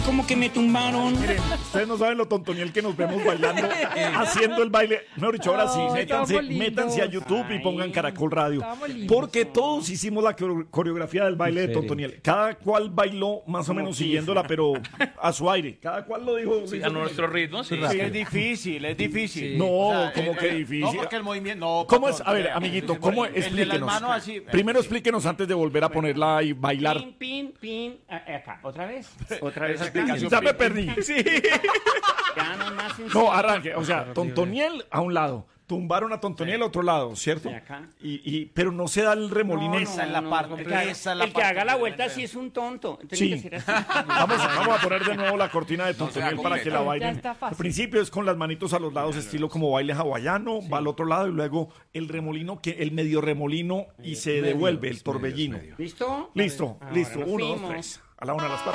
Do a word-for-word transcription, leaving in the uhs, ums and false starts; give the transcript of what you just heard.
Como que me tumbaron. Miren, ustedes no saben lo tontoniel que nos vemos bailando, haciendo el baile. Mejor dicho, ahora sí, Ay, métanse, estamos lindos. métanse a YouTube y pongan Caracol Radio. Estamos lindos. Porque todos hicimos la coreo- coreografía del baile de tontoniel. Cada cual bailó más o menos siguiéndola, pero a su aire. Cada cual lo dijo. A nuestro ritmo, sí. Es que es difícil, es difícil. No, O sea, como el- que el- difícil. No, porque el movimiento... No, ¿Cómo patrón, es? A ver, vea, amiguito, el- ¿cómo? el de las Explíquenos. manos así. Primero explíquenos antes de volver a ponerla y bailar. Pin, pin, pin. Ah, acá, otra vez. Otra vez Esa acá. explicación Ya me perdí. Sí. Ya no más sencillo. No, arranque. O sea, Tontoniel a un lado. Tumbaron a Tontoniel a otro lado, ¿cierto? Y acá. Y, y, pero no se da el remolinés. Esa es la parte, El que haga, esa es la el que parte haga la que vuelta yo sí es un tonto. Tiene Sí. que ser así. Vamos, vamos a poner de nuevo la cortina de Tontoniel sea para que la completo. bailen. Ya está fácil. Al principio es con las manitos a los lados, estilo como baile hawaiano, va al otro lado y luego el remolino, que el medio remolino y se devuelve el torbellino. ¿Listo? Listo, listo. Ahora Uno, dos, fuimos. tres. A la una, a las cuatro.